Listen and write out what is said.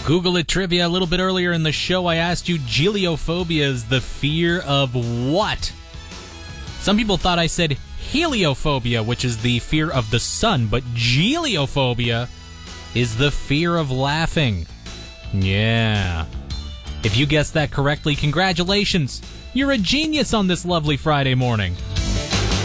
Google it trivia. A little bit earlier in the show, I asked you, geliophobia is the fear of what? Some people thought I said heliophobia, which is the fear of the sun, but geliophobia is the fear of laughing. Yeah. If you guessed that correctly, congratulations. You're a genius on this lovely Friday morning.